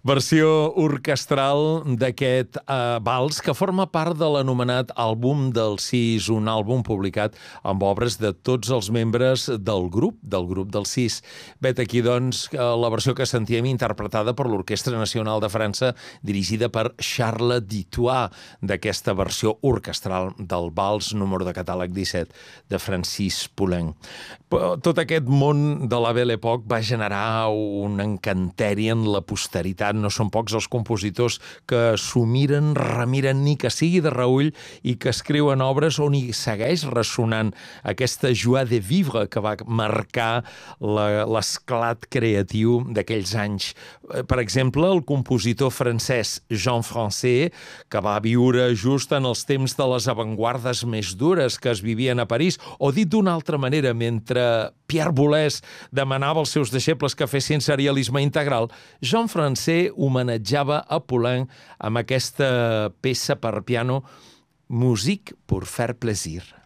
Versió orquestral d'aquest vals que forma part de l'anomenat Àlbum del Sis, un àlbum publicat amb obres de tots els membres del grup del Sis. Vet aquí, doncs, la versió que sentíem interpretada per l'Orquestra Nacional de França, dirigida per Charles Ditois, d'aquesta versió orquestral del vals número de catàleg 17 de Francis Poulenc. Tot aquest món de la Belle Époque va generar un encanteri en la posteritat. No són pocs els compositors que s'ho miren, remiren, ni que sigui de reüll, i que escriuen obres on hi segueix ressonant aquesta joie de vivre que va marcar l'esclat creatiu d'aquells anys. Per exemple, el compositor francès Jean Francais, que va viure just en els temps de les avantguardes més dures que es vivien a París, o dit d'una altra manera, mentre Pierre Boulez demanava als seus deixebles que fessin serialisme integral, Jean Francais homenatjava a Poulenc amb aquesta peça per piano, Musique pour faire plaisir.